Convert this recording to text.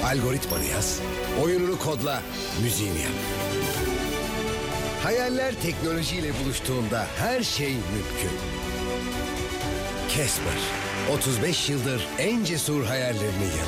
Algoritmanı yaz, oyununu kodla, müziğini yap. Hayaller teknolojiyle buluştuğunda her şey mümkün. Casper, 35 yıldır en cesur hayallerini yanında.